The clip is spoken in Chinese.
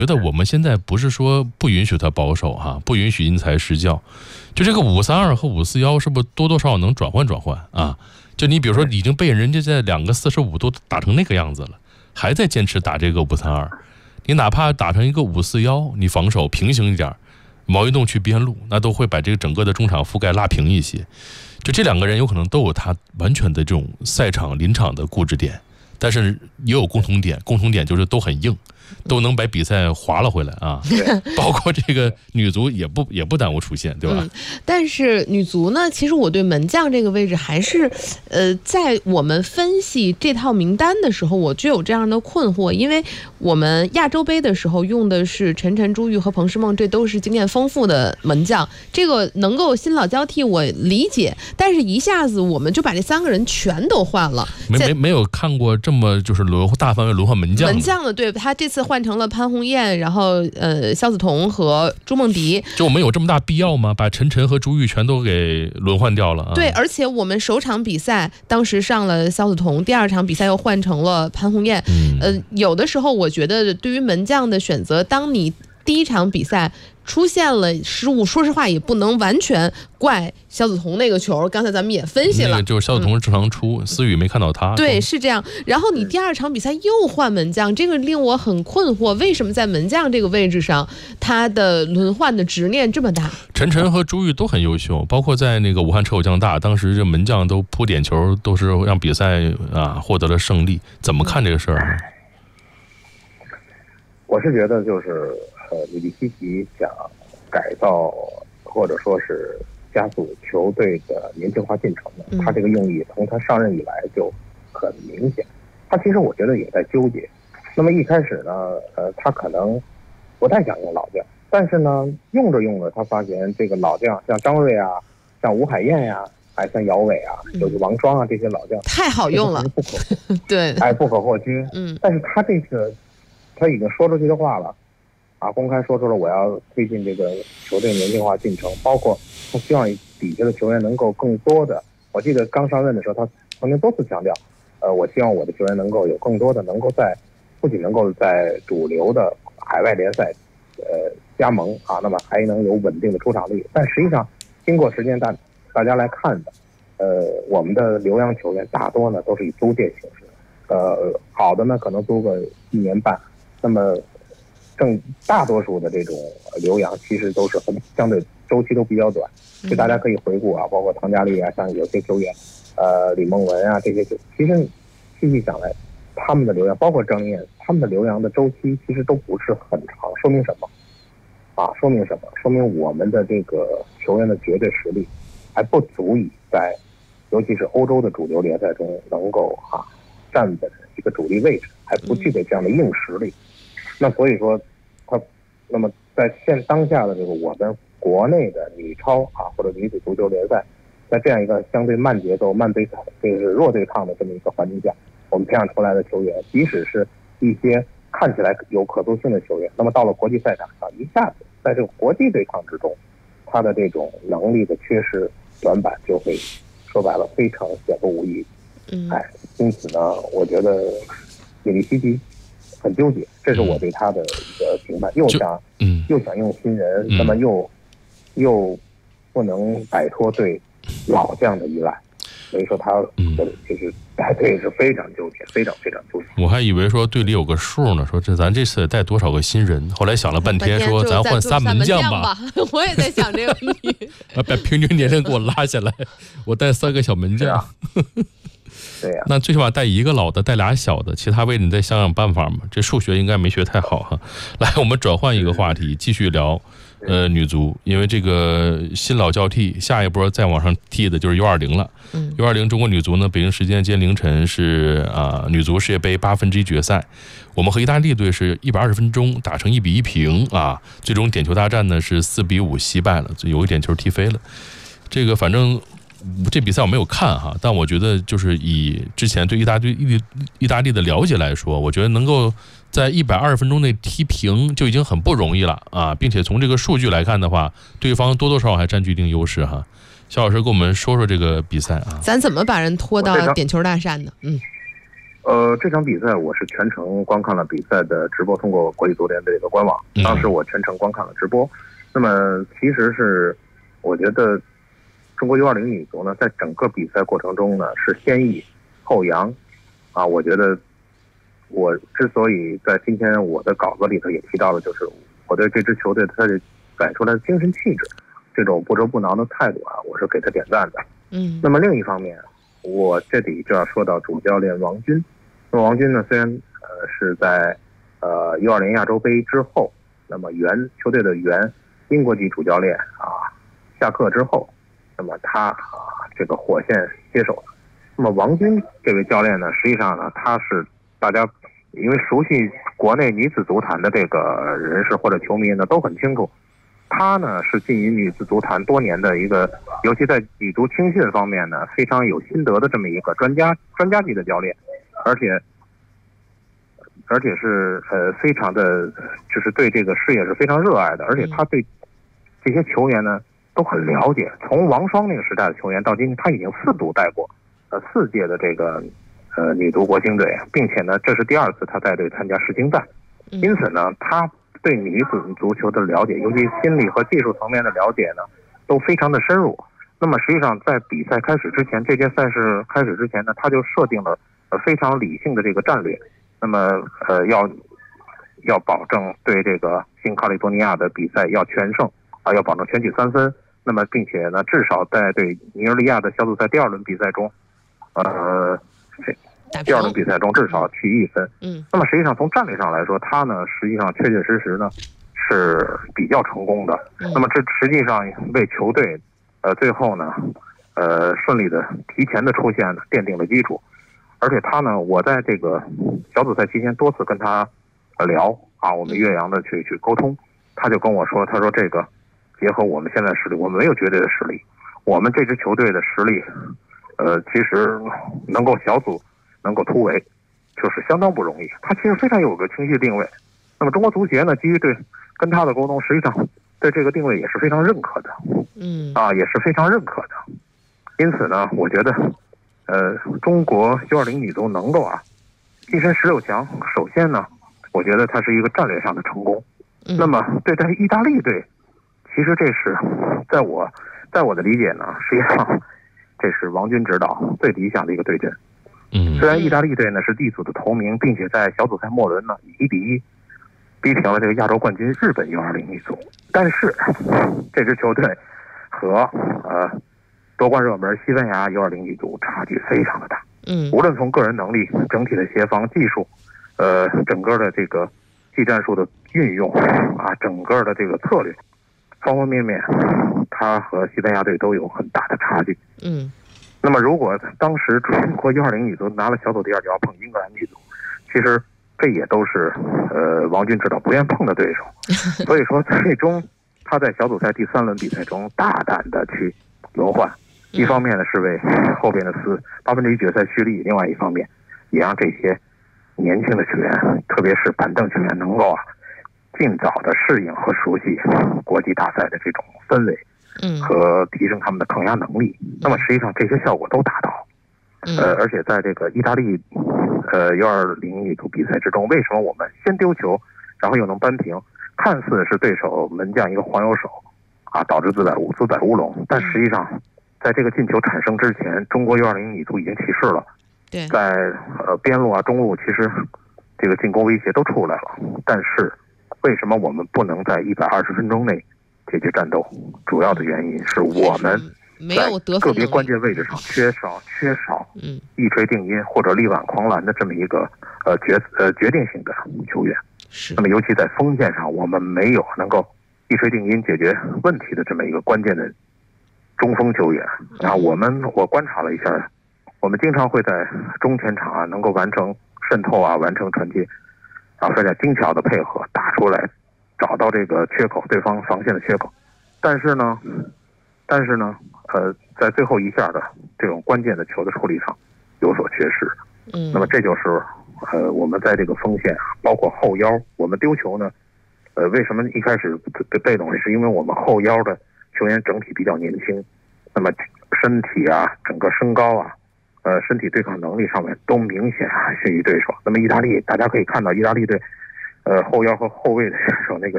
觉得我们现在不是说不允许他保守哈，不允许因材施教，就这个532和541是不是多多少少能转换啊？就你比如说已经被人家在2个45都打成那个样子了，还在坚持打这个532，你哪怕打成一个541，你防守平行一点，毛一动去边路，那都会把这个整个的中场覆盖拉平一些。就这2个人有可能都有他完全的这种赛场临场的固执点，但是也有共同点就是都很硬，都能把比赛划了回来啊。包括这个女足也不耽误出现，对吧？ 但是女足呢，其实我对门将这个位置还是在我们分析这套名单的时候，我就有这样的困惑，因为我们亚洲杯的时候用的是陈晨、朱玉和彭诗梦，这都是经验丰富的门将，这个能够新老交替我理解，但是一下子我们就把这3个人全都换了， 没有看过这么就是大范围轮换门将的，对，他这次换成了潘虹艳，然后肖梓彤和朱梦迪， 就我们有这么大必要吗？把陈晨和朱玉全都给轮换掉了啊？ 对，而且我们首场比赛当时上了肖梓彤，第2场比赛又换成了潘虹艳。有的时候我觉得对于门将的选择，当你第1场比赛出现了失误，说实话也不能完全怪肖梓彤那个球，刚才咱们也分析了， 那个就是肖梓彤正常出，思雨没看到他。 对，是这样。然后你第2场比赛又换门将，这个令我很困惑，为什么在门将这个位置上，他的轮换的执念这么大？ 陈晨和朱玉都很优秀，包括在那个武汉车手江大，当时这门将都扑点球，都是让比赛获得了胜利。怎么看这个事儿？ 我是觉得就是里皮西奇想改造或者说是加速球队的年轻化进程的，他这个用意从他上任以来就很明显。他其实我觉得也在纠结。那么一开始呢，他可能不太想用老将，但是呢，用着用着，他发现这个老将像张睿啊，像吴海燕呀，还像姚伟啊，就是王霜啊，这些老将太好用了， 不可对， 不可或缺。但是他这次他已经说出去的话了。公开说出了我要推进这个球队年轻化进程，包括他希望底下的球员能够更多的。我记得刚上任的时候，他曾经多次强调，我希望我的球员能够有更多的能够不仅能够在主流的海外联赛加盟那么还能有稳定的出场率。但实际上，经过时间大家来看的，我们的留洋球员大多呢都是以租借形式，好的呢可能租个1年半，那么大多数的这种留洋其实都是相对周期都比较短，就大家可以回顾包括唐佳丽啊，像有些球员，李梦雯啊这些，其实细想来，他们的留洋，包括张燕，他们的留洋的周期其实都不是很长，说明什么？说明我们的这个球员的绝对实力还不足以在，尤其是欧洲的主流联赛中能够站稳一个主力位置，还不具备这样的硬实力。那所以说，那么在当下的这个我们国内的女超或者女子足球联赛，在这样一个相对慢节奏、慢对抗，就是弱对抗的这么一个环境下，我们培养出来的球员，即使是一些看起来有可塑性的球员，那么到了国际赛场上，一下子在这个国际对抗之中，他的这种能力的缺失、短板就会说白了非常显不无疑。因此呢，我觉得里皮西奇很纠结，这是我对他的一个评判。又想用新人，那么又不能摆脱对老将的依赖，所以说他就是带队是非常纠结，非常非常纠结。 我还以为说队里有个数呢，说咱这次带多少个新人，后来想了半天，说咱换3门将吧。 我也在想这个问题。 把平均年龄给我拉下来，我带3个小门将。 对呀， 那最起码带1个老的，带俩小的，其他位置你再想想办法嘛。这数学应该没学太好哈。来，我们转换一个话题，继续聊女足，因为这个新老交替，下一波再往上踢的就是 U20 了。U20 中国女足呢，北京时间今天凌晨是女足世界杯1/8决赛，我们和意大利队是120分钟打成1-1平最终点球大战呢是4-5惜败了，有一点球踢飞了。这个反正这比赛我没有看但我觉得就是以之前对意大利的了解来说，我觉得能够在120分钟内踢平就已经很不容易了并且从这个数据来看的话，对方多多少少还占据一定优势肖老师跟我们说说这个比赛咱怎么把人拖到点球大战呢？ 这场比赛我是全程观看了比赛的直播，通过国际足联的这个官网，当时我全程观看了直播。那么其实是我觉得中国U20女足呢，在整个比赛过程中呢是先抑后扬啊。我觉得我之所以在今天我的稿子里头也提到了，就是我对这支球队它摆出来的精神气质，这种不折不挠的态度啊，我是给他点赞的。那么另一方面，我这里就要说到主教练王军。那么王军呢，虽然是在U20亚洲杯之后，那么球队的英国籍主教练啊下课之后，那么他这个火线接手了。那么王军这位教练呢，实际上呢，他是大家因为熟悉国内女子足坛的这个人士或者球迷呢都很清楚，他呢是浸淫女子足坛多年的一个，尤其在女足青训方面呢非常有心得的这么一个专家级的教练，而且是非常的，就是对这个事业是非常热爱的，而且他对这些球员呢都很了解。从王霜那个时代的球员到今天，他已经4度带过4届的这个女足国青队，并且呢这是第2次他带队参加世青赛，因此呢他对女子足球的了解，尤其心理和技术层面的了解呢都非常的深入。那么实际上在比赛开始之前，这届赛事开始之前呢，他就设定了非常理性的这个战略。那么要保证对这个新卡利多尼亚的比赛要全胜啊，要保证全取3分。那么并且呢，至少在对尼日利亚的小组赛第2轮比赛中，第2轮比赛中至少取1分。那么实际上从战略上来说，他呢实际上确实呢是比较成功的。那么这实际上为球队最后呢顺利的提前的出现呢奠定了基础。而且他呢，我在这个小组赛期间多次跟他聊啊，我们岳阳的去沟通，他就跟我说，他说这个结合我们现在实力，我们没有绝对的实力，我们这支球队的实力其实能够小组能够突围就是相当不容易。他其实非常有个清晰定位。那么中国足协呢，基于跟他的沟通，实际上对这个定位也是非常认可的，也是非常认可的。因此呢，我觉得中国U20女足能够跻身16强，首先呢，我觉得它是一个战略上的成功。那么对待意大利队，其实这是在我的理解呢，实际上这是王军指导最理想的一个对阵。虽然意大利队呢是 D 组的头名，并且在小组赛末轮呢以1-1逼平了这个亚洲冠军日本U20女足，但是这支球队和夺冠热门西班牙U20女足差距非常的大。无论从个人能力、整体的协防、技术，整个的这个技战术的运用整个的这个策略，方方面面，他和西班牙队都有很大的差距。那么如果当时中国U20女足拿了小组第2，就要碰英格兰女足，其实这也都是王军指导不愿碰的对手。所以说最终他在小组赛第3轮比赛中大胆的去轮换。一方面呢是为后边的8分之1决赛蓄力，另外一方面也让这些年轻的球员，特别是板凳球员能够尽早的适应和熟悉国际大赛的这种氛围，和提升他们的抗压能力。那么实际上这些效果都达到。而且在这个意大利U20女足比赛之中，为什么我们先丢球，然后又能扳平？看似是对手门将一个黄油手导致自摆乌龙，但实际上在这个进球产生之前，中国U20女足已经起势了。在边路中路，其实这个进攻威胁都出来了。但是为什么我们不能在120分钟内解决战斗？主要的原因是我们在个别关键位置上缺少一锤定音或者力挽狂澜的这么一个决定性的球员。那么尤其在锋线上，我们没有能够一锤定音解决问题的这么一个关键的中锋球员。我观察了一下，我们经常会在中前场能够完成渗透完成传接非常精巧的配合打出来，找到这个缺口，对方防线的缺口。但是呢在最后一下的这种关键的球的处理上有所缺失。那么这就是我们在这个锋线包括后腰，我们丢球呢为什么一开始被动，是因为我们后腰的球员整体比较年轻，那么身体整个身高身体对抗能力上面都明显逊于对手。那么意大利，大家可以看到意大利队后腰和后卫的选手那个